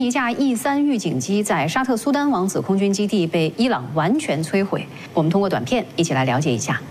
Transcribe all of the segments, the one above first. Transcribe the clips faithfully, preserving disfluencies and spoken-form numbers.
一架 E 三预警机在沙特苏丹王子空军基地被伊朗完全摧毁。我们通过短片一起来了解一下。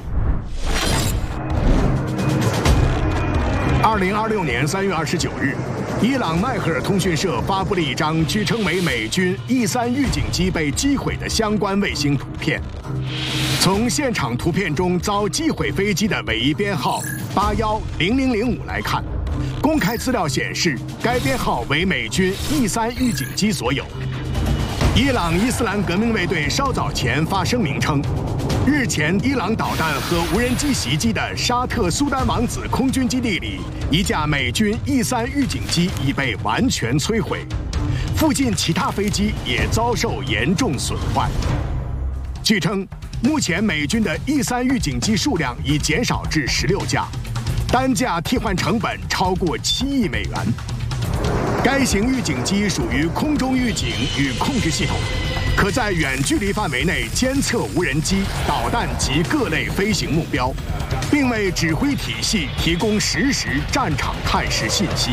二零二六年三月二十九日，伊朗迈赫尔通讯社发布了一张据称为美军 E 三预警机被击毁的相关卫星图片。从现场图片中遭击毁飞机的尾翼编号八一零零零五来看，公开资料显示，该编号为美军 E 三预警机所有。伊朗伊斯兰革命卫队稍早前发声明称，日前伊朗导弹和无人机袭击的沙特苏丹王子空军基地里，一架美军 E 三预警机已被完全摧毁，附近其他飞机也遭受严重损坏。据称，目前美军的 E 三预警机数量已减少至十六架，单架替换成本超过七亿美元。该型预警机属于空中预警与控制系统，可在远距离范围内监测无人机、导弹及各类飞行目标，并为指挥体系提供实时战场态势信息。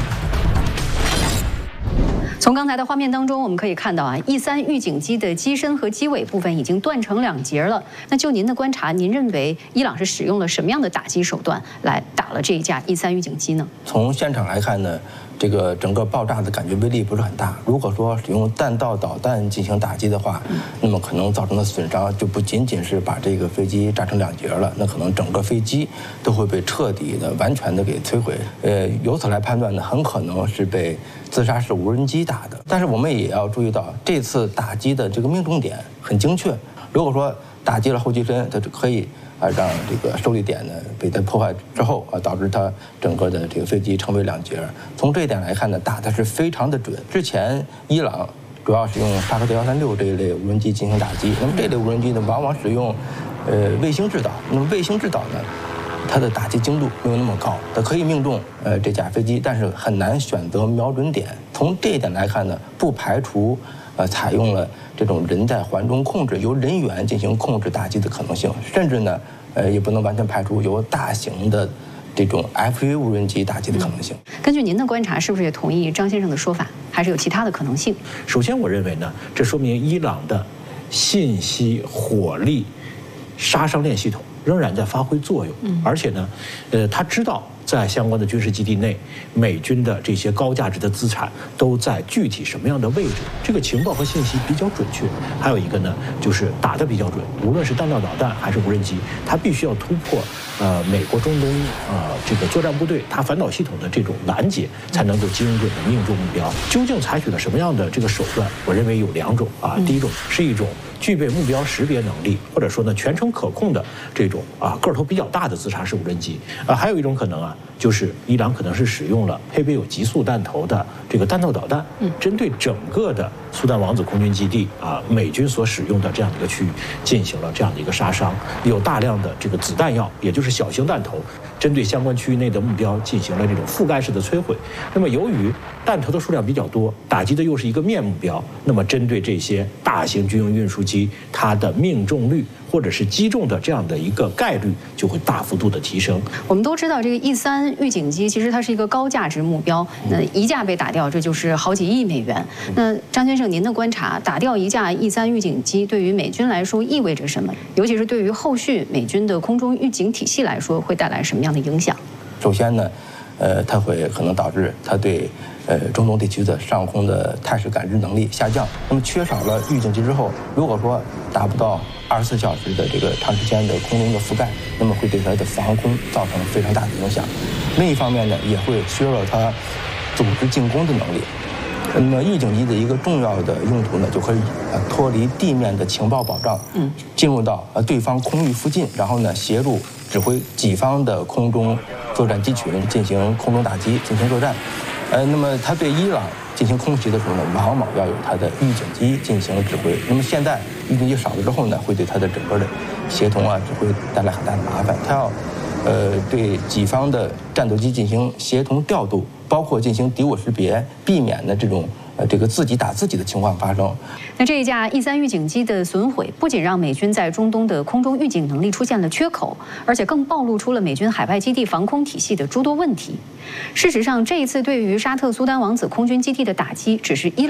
从刚才的画面当中，我们可以看到啊 ，E 三预警机的机身和机尾部分已经断成两截了。那就您的观察，您认为伊朗是使用了什么样的打击手段来打了这一架 E 三预警机呢？ 从现场来看呢，这个整个爆炸的感觉威力不是很大。如果说使用弹道导弹进行打击的话，那么可能造成的损伤就不仅仅是把这个飞机炸成两截了，那可能整个飞机都会被彻底的、完全的给摧毁。呃，由此来判断呢，很可能是被自杀式无人机打的。但是我们也要注意到，这次打击的这个命中点很精确。如果说打击了后机身，它就可以啊让这个受力点呢被它破坏之后啊，导致它整个的这个飞机成为两截。从这一点来看呢，打的是非常的准。之前伊朗主要使用沙赫特一三六这一类无人机进行打击，那么这类无人机呢，往往使用呃卫星制导。那么卫星制导呢，它的打击精度没有那么高，它可以命中呃这架飞机，但是很难选择瞄准点。从这一点来看呢，不排除呃采用了这种人在环中控制，由人员进行控制打击的可能性，甚至呢呃也不能完全排除由大型的这种 F A 无人机打击的可能性。 嗯、根据您的观察，是不是也同意张先生的说法，还是有其他的可能性？ 首先，我认为呢，这说明伊朗的信息火力杀伤链系统仍然在发挥作用，嗯、而且呢，呃，他知道在相关的军事基地内，美军的这些高价值的资产都在具体什么样的位置，这个情报和信息比较准确。还有一个呢，就是打得比较准，无论是弹道导弹还是无人机，它必须要突破呃美国中东呃这个作战部队它反导系统的这种拦截，才能够精准的命中目标。究竟采取了什么样的这个手段？我认为有两种啊，第一种是一种具备目标识别能力，或者说呢全程可控的这种啊个头比较大的自杀式无人机啊，还有一种可能啊，就是伊朗可能是使用了配备有极速弹头的这个弹道导弹，嗯，针对整个的苏丹王子空军基地啊，美军所使用的这样的一个区域进行了这样的一个杀伤，有大量的这个子弹药，也就是小型弹头，针对相关区域内的目标进行了这种覆盖式的摧毁。那么由于弹头的数量比较多，打击的又是一个面目标，那么针对这些大型军用运输机，它的命中率或者是击中的这样的一个概率就会大幅度的提升。 我们都知道，这个 E 三预警机其实它是一个高价值目标，那一架被打掉，这就是好几亿美元。那张先生，您的观察，打掉一架 E 三预警机对于美军来说意味着什么？尤其是对于后续美军的空中预警体系来说，会带来什么样的影响？ 首先呢，呃，它会可能导致它对呃中东地区的上空的态势感知能力下降。那么缺少了预警机之后，如果说达不到二十四小时的这个长时间的空中的覆盖，那么会对它的防空造成非常大的影响。另一方面呢，也会削弱它组织进攻的能力。那么预警机的一个重要的用途呢，就可以呃脱离地面的情报保障，嗯，进入到呃对方空域附近，然后呢协助指挥己方的空中作战机群进行空中打击，进行作战。呃，那么它对伊朗进行空袭的时候呢，往往要有它的预警机进行指挥。那么现在预警机少了之后呢，会对它的整个的协同啊指挥带来很大的麻烦。它要呃对己方的战斗机进行协同调度，包括进行敌我识别，避免呢这种呃这个自己打自己的情况发生。 那这一架 E 三预警机的损毁，不仅让美军在中东的空中预警能力出现了缺口，而且更暴露出了美军海外基地防空体系的诸多问题。事实上，这一次对于沙特苏丹王子空军基地的打击，只是伊朗